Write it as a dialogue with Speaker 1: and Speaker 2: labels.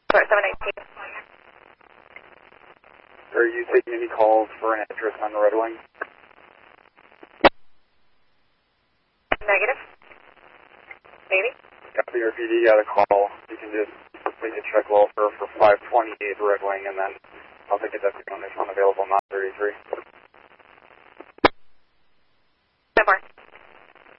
Speaker 1: Start 718.
Speaker 2: Are you taking any calls for an address on the Red Wing?
Speaker 1: Negative. Maybe.
Speaker 2: Copy, or if you got a call, you can just complete a check welfare for 528 Red Wing, and then I'll take a deputy on this one available, not 33.